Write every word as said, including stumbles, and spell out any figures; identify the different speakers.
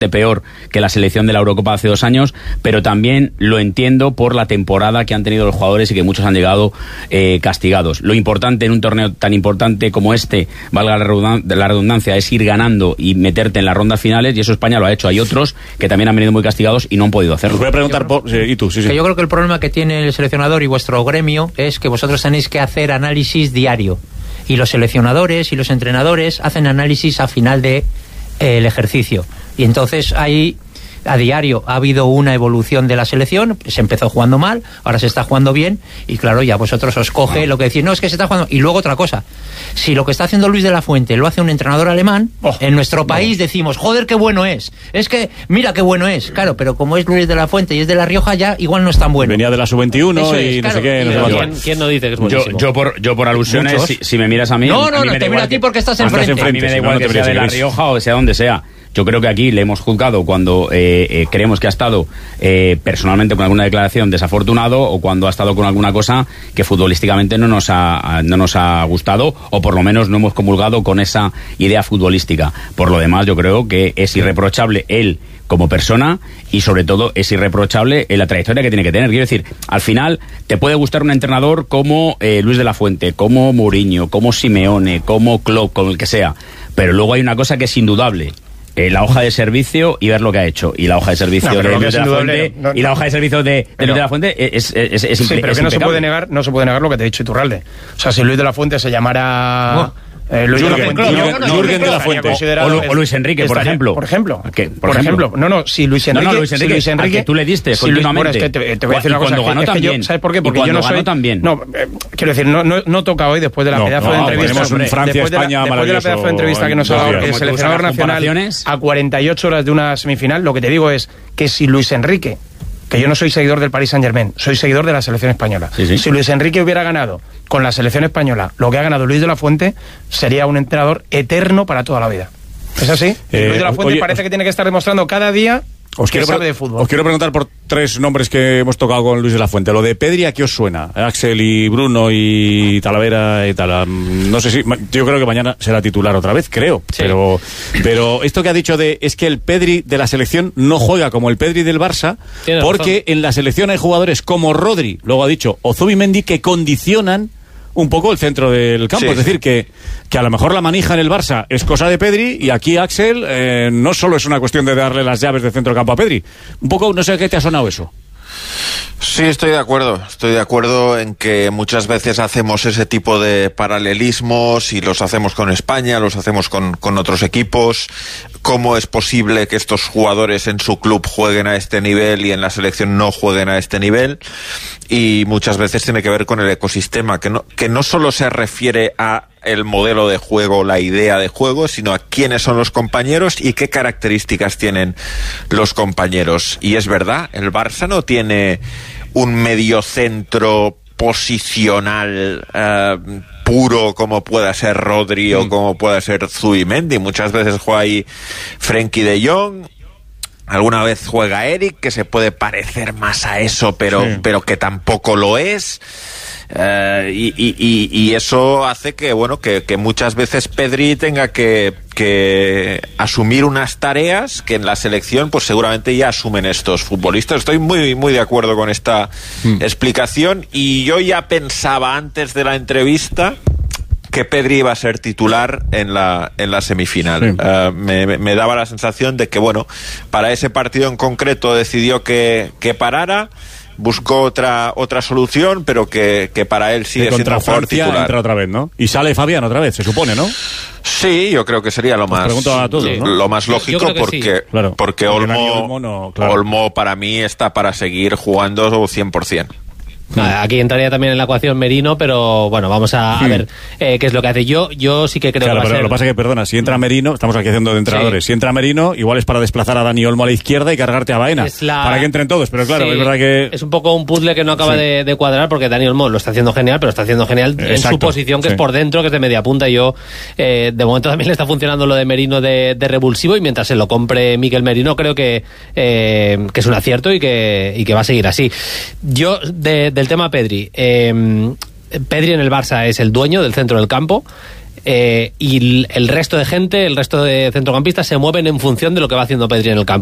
Speaker 1: peor que la selección de la Eurocopa hace dos años, pero también lo entiendo por la temporada que han tenido los jugadores y que muchos han llegado eh, castigados. Lo importante en un torneo tan importante como este, valga la redundancia, la redundancia, es ir ganando y meterte en las rondas finales, y eso España lo ha hecho. Hay otros que también han venido muy castigados y no han podido hacerlo.
Speaker 2: Os voy a preguntar por... Sí, y tú, sí, sí.
Speaker 3: Que yo creo que el problema que tiene el seleccionador y vuestro gremio es que vosotros tenéis que hacer análisis diario, y los seleccionadores y los entrenadores hacen análisis a final de eh, el ejercicio. Y entonces ahí a diario ha habido una evolución de la selección. Se empezó jugando mal, ahora se está jugando bien, y claro, ya vosotros os coge lo que decís, no, es que se está jugando. Y luego otra cosa, si lo que está haciendo Luis de la Fuente lo hace un entrenador alemán, oh, en nuestro país no. decimos, joder, qué bueno es, es que mira qué bueno es, claro, pero como es Luis de la Fuente y es de La Rioja, ya igual no es tan bueno.
Speaker 2: Venía de la sub veintiuno y es, claro, no sé qué, no sé
Speaker 4: ¿quién, ¿quién no dice que es buenísimo?
Speaker 1: Yo, yo, por, yo por alusiones, si, si me miras a mí...
Speaker 3: No, no,
Speaker 1: a mí
Speaker 3: no,
Speaker 1: me
Speaker 3: te miro a ti porque estás enfrente.
Speaker 1: A mí me da igual que sea de La Rioja o sea donde sea. Yo creo que aquí le hemos juzgado cuando eh, eh, creemos que ha estado eh, personalmente con alguna declaración desafortunado, o cuando ha estado con alguna cosa que futbolísticamente no nos ha, no nos ha gustado, o por lo menos no hemos comulgado con esa idea futbolística. Por lo demás, yo creo que es irreprochable él como persona, y sobre todo es irreprochable en la trayectoria que tiene que tener. Quiero decir, al final te puede gustar un entrenador como eh, Luis de la Fuente, como Mourinho, como Simeone, como Klopp, como el que sea, pero luego hay una cosa que es indudable: Eh, la hoja de servicio y ver lo que ha hecho. Y la hoja de servicio no, de Luis de la Fuente no, no, y la hoja de servicio de, de Luis de la Fuente es, es, es,
Speaker 5: sí,
Speaker 1: es
Speaker 5: pero
Speaker 1: es
Speaker 5: que no
Speaker 1: impecable.
Speaker 5: se puede negar, no se puede negar lo que te he dicho Iturralde. O sea, si Luis de la Fuente se llamara
Speaker 2: oh.
Speaker 5: Eh, Luis
Speaker 2: Jürgen,
Speaker 5: de la Fuente,
Speaker 2: Jürgen,
Speaker 5: no, no,
Speaker 2: Jürgen de la Fuente
Speaker 1: o, o, o Luis Enrique, por ejemplo.
Speaker 5: Por ejemplo.
Speaker 1: ¿Qué?
Speaker 5: Por, por ejemplo. ejemplo. No, no, si Luis Enrique...
Speaker 1: No, no, Luis Enrique,
Speaker 5: si Luis Enrique
Speaker 1: que tú le diste
Speaker 5: si Luis,
Speaker 1: continuamente.
Speaker 5: bueno, es que te, te voy a decir una cosa.
Speaker 1: Cuando ganó
Speaker 5: es que
Speaker 1: también.
Speaker 5: Yo, ¿sabes por qué? Porque
Speaker 1: y
Speaker 5: yo no soy...
Speaker 1: también.
Speaker 5: No, eh, quiero decir, no, no, no toca hoy, después de la
Speaker 2: no,
Speaker 5: pedazo
Speaker 2: no,
Speaker 5: de entrevista...
Speaker 2: un Francia,
Speaker 5: después de la,
Speaker 2: España,
Speaker 5: después de la pedazo de entrevista que nos ha dado el seleccionador nacional a cuarenta y ocho horas de una semifinal, lo que te digo es que si Luis Enrique... que yo no soy seguidor del Paris Saint-Germain, soy seguidor de la selección española. Sí, sí. Si Luis Enrique hubiera ganado con la selección española lo que ha ganado Luis de la Fuente, sería un entrenador eterno para toda la vida. ¿Es así? Eh, Luis de la Fuente oye, parece que tiene que estar demostrando cada día
Speaker 2: os que sabe de fútbol. Os quiero preguntar por tres nombres que hemos tocado con Luis de la Fuente. Lo de Pedri, ¿a qué os suena? Axel y Bruno y Talavera y tal. No sé si... Yo creo que mañana será titular otra vez, creo. Sí. Pero, pero esto que ha dicho de... Es que el Pedri de la selección no juega como el Pedri del Barça, tiene porque razón. En la selección hay jugadores como Rodri, luego ha dicho, o Zubimendi, que condicionan un poco el centro del campo, sí, es decir, que, que a lo mejor la manija en el Barça es cosa de Pedri, y aquí Axel eh, no solo es una cuestión de darle las llaves de centro del campo a Pedri. Un poco, no sé qué te ha sonado eso.
Speaker 6: Sí, estoy de acuerdo. Estoy de acuerdo en que muchas veces hacemos ese tipo de paralelismos y los hacemos con España, los hacemos con, con otros equipos. ¿Cómo es posible que estos jugadores en su club jueguen a este nivel y en la selección no jueguen a este nivel? Y muchas veces tiene que ver con el ecosistema, que no, que no solo se refiere a el modelo de juego, la idea de juego, sino a quiénes son los compañeros y qué características tienen los compañeros. Y es verdad, el Barça no tiene un mediocentro posicional eh, puro como pueda ser Rodri mm. o como pueda ser Zubimendi. Muchas veces juega ahí Frenkie de Jong. Alguna vez juega Eric, que se puede parecer más a eso, pero, sí. pero que tampoco lo es. Uh, y, y, y, y eso hace que, bueno, que, que muchas veces Pedri tenga que, que asumir unas tareas que en la selección pues seguramente ya asumen estos futbolistas. Estoy muy, muy de acuerdo con esta mm. explicación, y yo ya pensaba antes de la entrevista que Pedri iba a ser titular en la en la semifinal. Sí. Uh, me, me daba la sensación de que, bueno, para ese partido en concreto decidió que, que parara, buscó otra otra solución, pero que, que para él sigue siendo un jugador titular.
Speaker 2: Entra otra vez, ¿no? Y sale Fabián otra vez, se supone, ¿no?
Speaker 6: Sí, yo creo que sería lo
Speaker 2: pues
Speaker 6: más
Speaker 2: a todos, sí. ¿no?
Speaker 6: lo más lógico, porque,
Speaker 2: sí. claro.
Speaker 6: porque Olmo,
Speaker 2: Olmo, no, claro.
Speaker 6: Olmo para mí está para seguir jugando cien por ciento.
Speaker 4: Aquí entraría también en la ecuación Merino, pero bueno, vamos a, a ver eh, qué es lo que hace. Yo yo sí que creo
Speaker 2: claro,
Speaker 4: que va
Speaker 2: pero
Speaker 4: a ser...
Speaker 2: lo que pasa es que, perdona, si entra Merino, estamos aquí haciendo de entrenadores, sí. si entra Merino, igual es para desplazar a Dani Olmo a la izquierda y cargarte a Baena, la... para que entren todos, pero claro, sí, es verdad que...
Speaker 4: Es un poco un puzzle que no acaba sí. de, de cuadrar, porque Dani Olmo lo está haciendo genial, pero está haciendo genial Exacto, en su posición, que sí. es por dentro, que es de media punta, y yo, eh, de momento también le está funcionando lo de Merino de, de revulsivo, y mientras se lo compre Mikel Merino, creo que, eh, que es un acierto y que, y que va a seguir así. Yo, de, del tema Pedri... Eh, Pedri en el Barça es el dueño del centro del campo. eh, y el resto de gente, el resto de centrocampistas se mueven en función de lo que va haciendo Pedri en el campo.